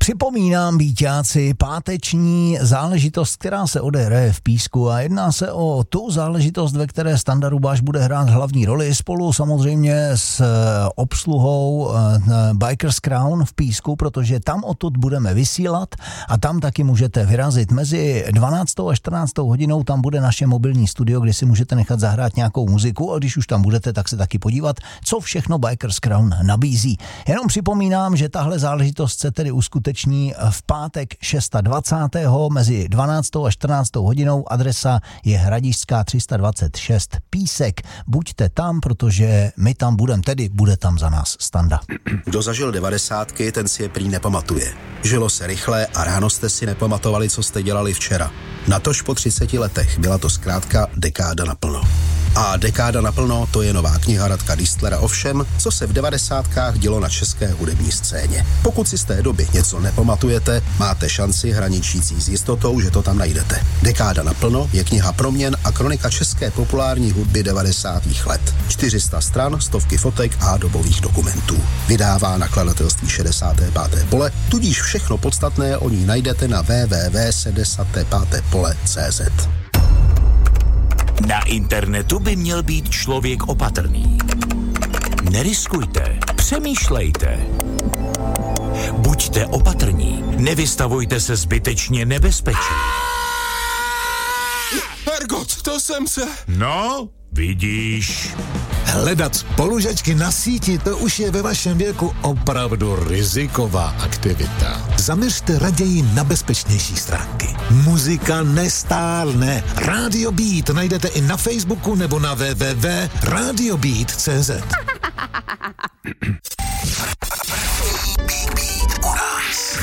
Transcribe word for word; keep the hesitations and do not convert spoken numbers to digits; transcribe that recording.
Připomínám, býťáci, páteční záležitost, která se odehraje v Písku, a jedná se o tu záležitost, ve které Standa Rubáš bude hrát hlavní roli spolu samozřejmě s obsluhou Bikers Crown v Písku, protože tam odtud budeme vysílat a tam taky můžete vyrazit. Mezi dvanáctou a čtrnáctou hodinou tam bude naše mobilní studio, kde si můžete nechat zahrát nějakou muziku, a když už tam budete, tak se taky podívat, co všechno Bikers Crown nabízí. Jenom připomínám, že tahle záležitost se tedy uskuteční v pátek dvacátého šestého mezi dvanáctou a čtrnáctou hodinou. Adresa je Hradišťská tři sta dvacet šest Písek. Buďte tam, protože my tam budeme, tedy bude tam za nás Standa. Kdo zažil devadesátky, ten si je prý nepamatuje. Žilo se rychle a ráno jste si nepamatovali, co jste dělali včera. Natož po třiceti letech byla to zkrátka dekáda naplno. A dekáda naplno, to je nová kniha Radka Distlera o všem, co se v devadesátkách dělo na české hudební scéně. Pokud si z té doby něco nepamatujete, máte šanci hraničící s jistotou, že to tam najdete. Dekáda naplno je kniha proměn a kronika české populární hudby devadesátých let. čtyři sta stran, stovky fotek a dobových dokumentů. Vydává nakladatelství šedesáté páté pole, tudíž všechno podstatné o ní najdete na w w w tečka šedesáté páté pole tečka cé zet. Na internetu by měl být člověk opatrný. Neriskujte, přemýšlejte. Buďte opatrní, nevystavujte se zbytečně nebezpečí. Hergot, to jsem se... No, vidíš... Hledat spolužačky na síti, to už je ve vašem věku opravdu riziková aktivita. Zaměřte raději na bezpečnější stránky. Muzika nestárne. Radio Beat najdete i na Facebooku nebo na w w w tečka radio beat tečka cé zet.